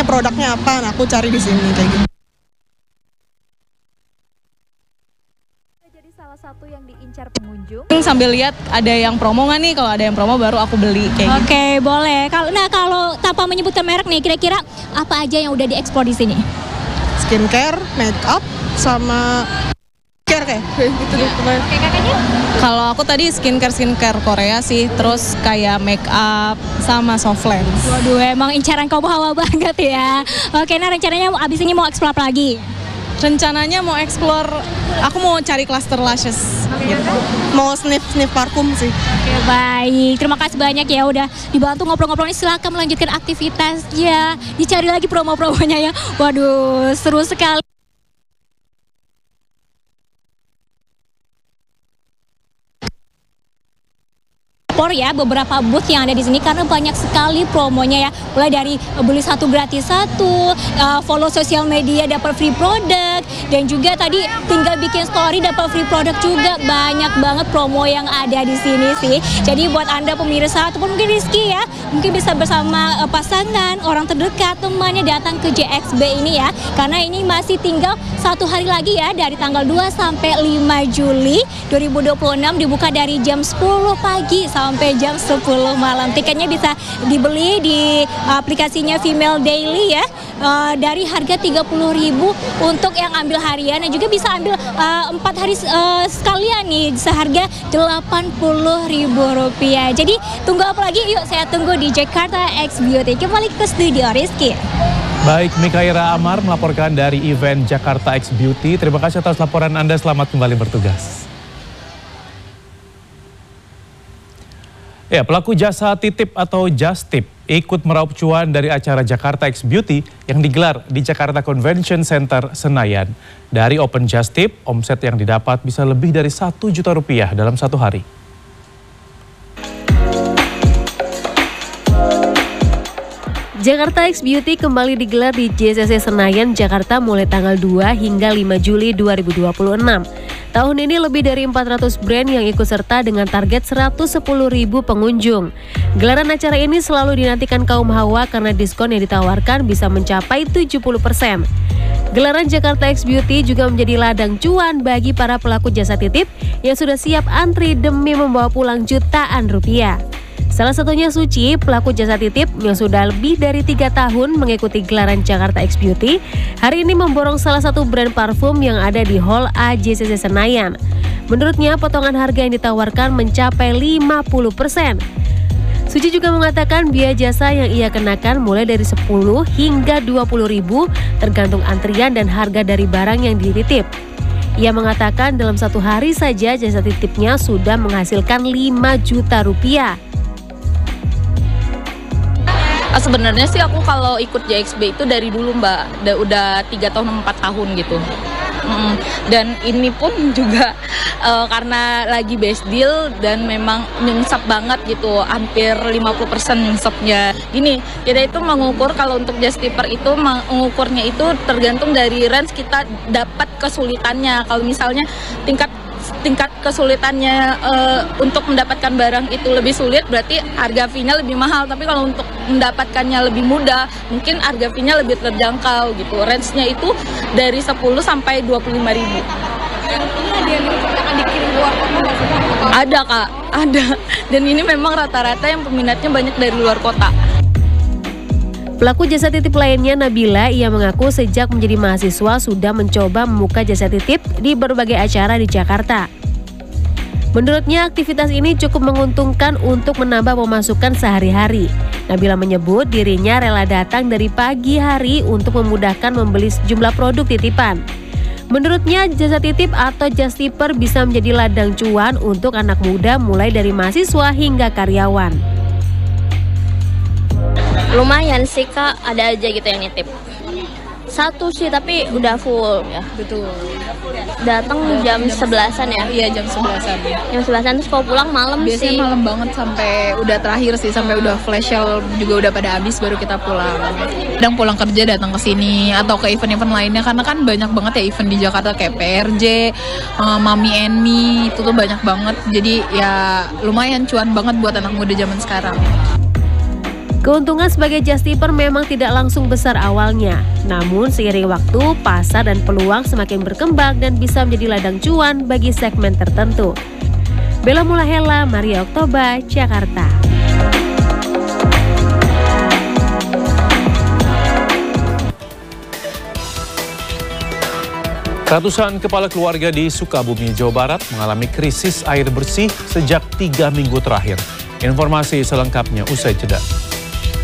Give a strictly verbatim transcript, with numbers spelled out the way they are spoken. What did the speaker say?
nih produknya apa, nah aku cari di sini kayak gitu. Jadi salah satu yang diincar pengunjung. Sambil lihat ada yang promo nggak nih, kalau ada yang promo baru aku beli kayak gitu. Oke, boleh. Kalau nah kalau tanpa menyebutkan merek nih, kira-kira apa aja yang udah diekspor di sini? Skincare, make up, sama care kayak gitu deh. Kayak kakaknya? Kalau aku tadi skincare skincare Korea sih, terus kayak make up sama soft lens. Waduh, emang incaran kaum hawa banget ya. Oke, nah rencananya abis ini mau eksplor apa lagi? Rencananya mau explore, aku mau cari cluster lashes. Gitu. Mau sniff-sniff parfum sih. Oke, baik. Terima kasih banyak ya udah dibantu ngobrol-ngobrol ini. Silakan melanjutkan aktivitasnya. Dicari lagi promo-promonya ya. Waduh, seru sekali. Ya beberapa booth yang ada di sini karena banyak sekali promonya ya, mulai dari beli satu gratis satu, uh, follow sosial media dapat free produk, dan juga tadi tinggal bikin story dapat free produk juga. Banyak banget promo yang ada di sini sih. Jadi buat Anda pemirsa ataupun mungkin Rizky ya, mungkin bisa bersama uh, pasangan, orang terdekat, temannya datang ke J X B ini ya, karena ini masih tinggal satu hari lagi ya, dari tanggal dua sampai lima Juli dua ribu dua puluh enam, dibuka dari jam sepuluh pagi sampai jam sepuluh malam. Tiketnya bisa dibeli di aplikasinya Female Daily ya, uh, dari harga tiga puluh ribu untuk yang ambil harian, dan juga bisa ambil empat uh, hari uh, sekalian nih seharga delapan puluh ribu rupiah. Jadi tunggu apa lagi? Yuk saya tunggu di Jakarta X Beauty. Kembali ke studio Rizky. Baik, Mikaira Amar melaporkan dari event Jakarta X Beauty. Terima kasih atas laporan Anda, selamat kembali bertugas. Ya, pelaku jasa titip atau just tip ikut meraup cuan dari acara Jakarta X Beauty yang digelar di Jakarta Convention Center Senayan. Dari Open Just Tip, omset yang didapat bisa lebih dari satu juta rupiah dalam satu hari. Jakarta X Beauty kembali digelar di J C C Senayan, Jakarta mulai tanggal dua hingga lima Juli dua ribu dua puluh enam. Tahun ini lebih dari empat ratus brand yang ikut serta dengan target seratus sepuluh ribu pengunjung. Gelaran acara ini selalu dinantikan kaum hawa karena diskon yang ditawarkan bisa mencapai tujuh puluh persen. Gelaran Jakarta X Beauty juga menjadi ladang cuan bagi para pelaku jasa titip yang sudah siap antri demi membawa pulang jutaan rupiah. Salah satunya Suci, pelaku jasa titip yang sudah lebih dari tiga tahun mengikuti gelaran Jakarta X Beauty, hari ini memborong salah satu brand parfum yang ada di Hall A J C C Senayan. Menurutnya, potongan harga yang ditawarkan mencapai lima puluh persen. Suci juga mengatakan biaya jasa yang ia kenakan mulai dari sepuluh hingga dua puluh ribu tergantung antrian dan harga dari barang yang dititip. Ia mengatakan dalam satu hari saja jasa titipnya sudah menghasilkan lima juta rupiah. Sebenarnya sih aku kalau ikut J X B itu dari dulu Mbak, udah, udah tiga tahun empat tahun gitu. Mm, dan ini pun juga uh, karena lagi best deal dan memang nyungsep banget gitu, hampir lima puluh persen nyungsepnya. Gini, kita itu mengukur kalau untuk just tipper itu mengukurnya itu tergantung dari range kita dapat kesulitannya. Kalau misalnya tingkat tingkat kesulitannya uh, untuk mendapatkan barang itu lebih sulit, berarti harga fee-nya lebih mahal. Tapi kalau untuk mendapatkannya lebih mudah, mungkin harga fee-nya lebih terjangkau gitu. Range-nya itu dari sepuluh sampai dua puluh lima ribu. Ada Kak, ada. Dan ini memang rata-rata yang peminatnya banyak dari luar kota. Pelaku jasa titip lainnya Nabila, ia mengaku sejak menjadi mahasiswa sudah mencoba membuka jasa titip di berbagai acara di Jakarta. Menurutnya aktivitas ini cukup menguntungkan untuk menambah pemasukan sehari-hari. Nabila menyebut dirinya rela datang dari pagi hari untuk memudahkan membeli sejumlah produk titipan. Menurutnya jasa titip atau just tipper bisa menjadi ladang cuan untuk anak muda mulai dari mahasiswa hingga karyawan. Lumayan sih Kak, ada aja gitu yang nitip. Satu sih tapi udah full ya. Betul. Datang jam sebelasan ya? Iya jam sebelasan. Jam sebelasan terus kalau pulang malam sih. Biasanya malam banget sampai udah terakhir sih, sampai udah flash sale juga udah pada habis baru kita pulang. Kadang pulang kerja datang ke sini atau ke event-event lainnya karena kan banyak banget ya event di Jakarta kayak P R J, uh, Mami and Me itu tuh banyak banget. Jadi ya lumayan cuan banget buat anak muda zaman sekarang. Keuntungan sebagai just tipper memang tidak langsung besar awalnya. Namun seiring waktu, pasar dan peluang semakin berkembang dan bisa menjadi ladang cuan bagi segmen tertentu. Bella Mulahela, Maria Oktoba, Jakarta. Ratusan kepala keluarga di Sukabumi, Jawa Barat mengalami krisis air bersih sejak tiga minggu terakhir. Informasi selengkapnya usai jeda.